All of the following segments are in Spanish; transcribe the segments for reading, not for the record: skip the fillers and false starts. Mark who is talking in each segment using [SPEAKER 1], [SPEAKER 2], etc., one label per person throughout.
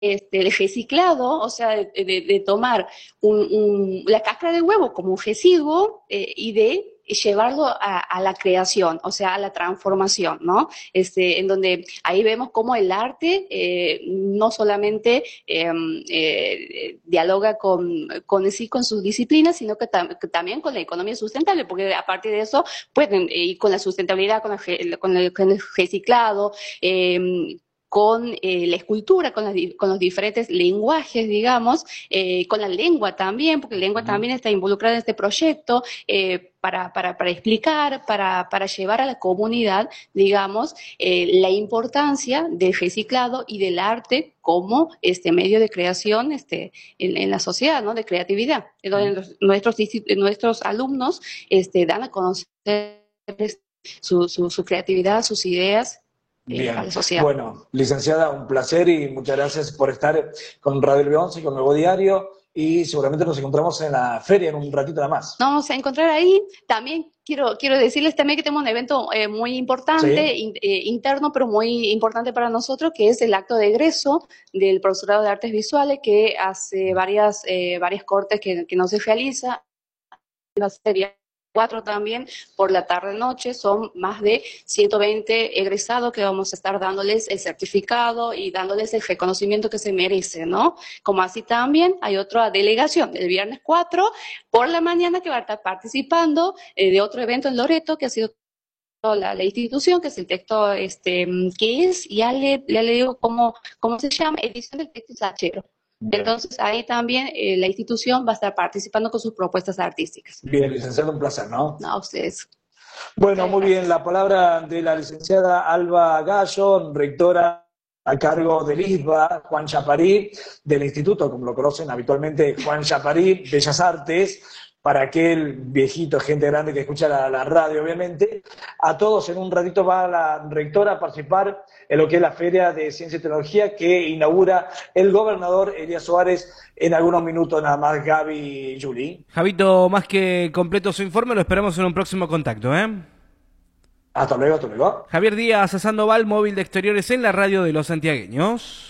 [SPEAKER 1] de reciclado, o sea, de tomar la cáscara del huevo como un residuo y de llevarlo a la creación, o sea, a la transformación, ¿no? En donde ahí vemos cómo el arte no solamente dialoga sí, con sus disciplinas, sino que también con la economía sustentable, porque a partir de eso pueden ir con la sustentabilidad, con el reciclado, con la escultura, con los diferentes lenguajes, digamos, con la lengua también, porque la lengua también está involucrada en este proyecto, para explicar, para llevar a la comunidad, digamos, la importancia del reciclado y del arte como medio de creación en la sociedad, ¿no? De creatividad. Entonces, nuestros alumnos dan a conocer su creatividad, sus ideas a
[SPEAKER 2] Bien,
[SPEAKER 1] la sociedad.
[SPEAKER 2] bueno, licenciada, un placer y muchas gracias por estar con Radio El 11 y con Nuevo Diario y seguramente nos encontramos en la feria en un ratito nada más.
[SPEAKER 1] Nos vamos a encontrar ahí. También quiero decirles también que tenemos un evento muy importante,
[SPEAKER 2] Sí,
[SPEAKER 1] interno, pero muy importante para nosotros, que es el acto de egreso del Profesorado de Artes Visuales, que hace varias cortes que no se realiza. La serie 4 también por la tarde-noche, son más de 120 egresados que vamos a estar dándoles el certificado y dándoles el reconocimiento que se merece, ¿no? Como así también hay otra delegación el viernes 4 por la mañana que va a estar participando de otro evento en Loreto que ha sido la institución, que es el texto, que es, ya le digo cómo se llama, edición del texto sachero.
[SPEAKER 2] bien.
[SPEAKER 1] Entonces ahí también la institución va a estar participando con sus propuestas artísticas.
[SPEAKER 2] Bien, licenciado, un placer, ¿no?
[SPEAKER 1] No, a ustedes.
[SPEAKER 2] Bueno,
[SPEAKER 1] Muchas
[SPEAKER 2] muy bien,
[SPEAKER 1] gracias.
[SPEAKER 2] la palabra de la licenciada Alba Gallo, rectora a cargo del ISBA, Juan Chaparí, del instituto, como lo conocen habitualmente, Juan Chaparí, Bellas Artes, para aquel viejito, gente grande que escucha la radio, obviamente. A todos, en un ratito va la rectora a participar en lo que es la Feria de Ciencia y Tecnología que inaugura el gobernador Elías Suárez en algunos minutos nada más, Gaby y Juli.
[SPEAKER 3] Javito, más que completo su informe, lo esperamos en un próximo contacto, ¿eh?
[SPEAKER 2] Hasta luego, hasta luego.
[SPEAKER 3] Javier Díaz, Sandoval, móvil de exteriores en la radio de los santiagueños.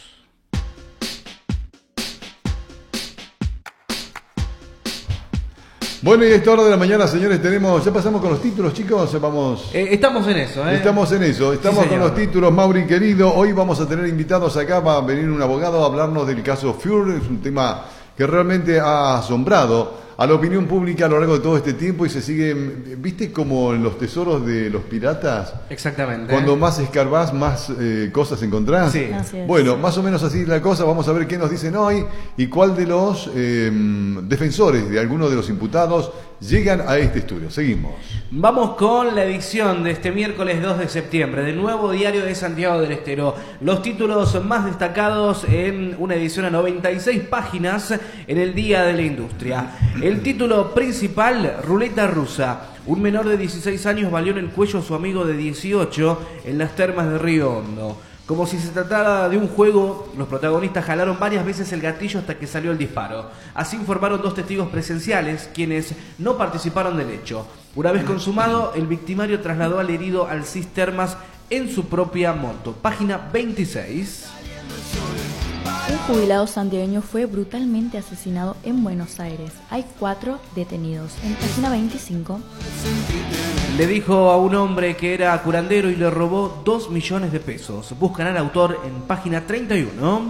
[SPEAKER 4] Bueno, y a esta hora de la mañana, señores, ya pasamos con los títulos, chicos, vamos.
[SPEAKER 3] Estamos en eso, ¿eh?
[SPEAKER 4] Estamos en eso, estamos
[SPEAKER 3] Sí,
[SPEAKER 4] con
[SPEAKER 3] señor.
[SPEAKER 4] los títulos, Mauri querido. Hoy vamos a tener invitados acá, va a venir un abogado a hablarnos del caso Fur. Es un tema que realmente ha asombrado a la opinión pública a lo largo de todo este tiempo y se siguen, ¿viste como en los tesoros de los piratas?
[SPEAKER 3] Exactamente.
[SPEAKER 4] Cuando más escarbás, más cosas encontrás.
[SPEAKER 3] Sí.
[SPEAKER 5] Así es.
[SPEAKER 4] Bueno, más o menos así es la cosa. Vamos a ver qué nos dicen hoy y cuál de los defensores de alguno de los imputados llegan a este estudio. Seguimos.
[SPEAKER 3] Vamos con la edición de este miércoles 2 de septiembre del Nuevo Diario de Santiago del Estero. Los títulos más destacados en una edición a 96 páginas en el Día de la Industria. El título principal, Ruleta Rusa. Un menor de 16 años valió en el cuello a su amigo de 18 en las termas de Río Hondo. Como si se tratara de un juego, los protagonistas jalaron varias veces el gatillo hasta que salió el disparo. Así informaron dos testigos presenciales, quienes no participaron del hecho. Una vez consumado, el victimario trasladó al herido al cistermas en su propia moto. Página 26.
[SPEAKER 5] Un jubilado santiagueño fue brutalmente asesinado en Buenos Aires. Hay 4 detenidos. En página 25.
[SPEAKER 3] Le dijo a un hombre que era curandero y le robó 2 millones de pesos. Buscan al autor en página 31.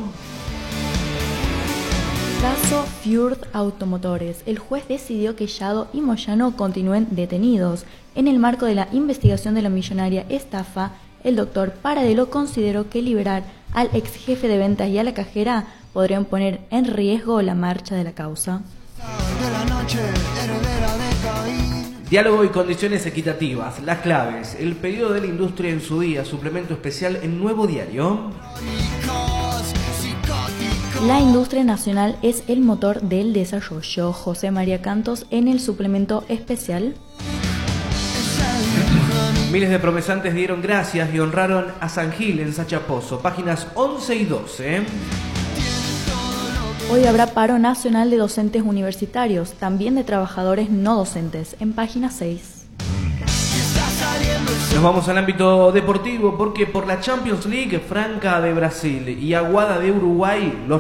[SPEAKER 5] Caso Fjord Automotores. El juez decidió que Yado y Moyano continúen detenidos. En el marco de la investigación de la millonaria estafa, el doctor Paradelo consideró que liberar al ex jefe de ventas y a la cajera podrían poner en riesgo la marcha de la causa.
[SPEAKER 3] Diálogo y condiciones equitativas. Las claves. El pedido de la industria en su día. Suplemento especial en Nuevo Diario.
[SPEAKER 5] La industria nacional es el motor del desarrollo. José María Cantos en el suplemento especial.
[SPEAKER 3] Miles de promesantes dieron gracias y honraron a San Gil en Sachapozo. Páginas 11 y 12.
[SPEAKER 5] Hoy habrá paro nacional de docentes universitarios, también de trabajadores no docentes, en página 6.
[SPEAKER 3] Nos vamos al ámbito deportivo porque por la Champions League, Franca de Brasil y Aguada de Uruguay, los